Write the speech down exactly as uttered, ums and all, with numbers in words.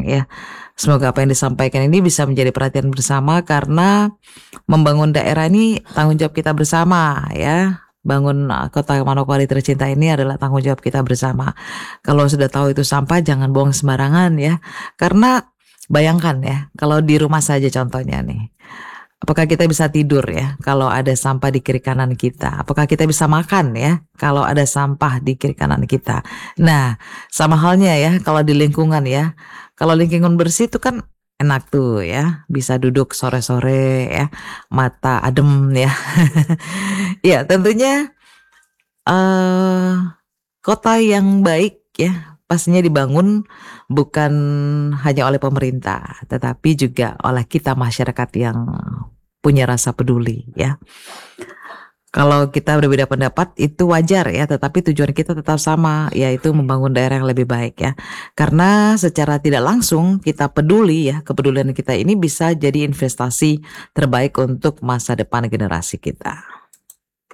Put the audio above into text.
ya. Semoga apa yang disampaikan ini bisa menjadi perhatian bersama karena membangun daerah ini tanggung jawab kita bersama ya. Bangun kota Manokwari tercinta ini adalah tanggung jawab kita bersama. Kalau sudah tahu itu sampah jangan buang sembarangan ya. Karena bayangkan ya, kalau di rumah saja contohnya nih. Apakah kita bisa tidur ya kalau ada sampah di kiri kanan kita? Apakah kita bisa makan ya kalau ada sampah di kiri kanan kita? Nah, sama halnya ya kalau di lingkungan ya. Kalau lingkungan bersih itu kan enak tuh ya, bisa duduk sore-sore ya, mata adem ya. Ya tentunya eh kota yang baik ya pastinya dibangun bukan hanya oleh pemerintah, tetapi juga oleh kita masyarakat yang punya rasa peduli ya. Kalau kita berbeda pendapat itu wajar ya, tetapi tujuan kita tetap sama, yaitu membangun daerah yang lebih baik ya. Karena secara tidak langsung kita peduli ya, kepedulian kita ini bisa jadi investasi terbaik untuk masa depan generasi kita.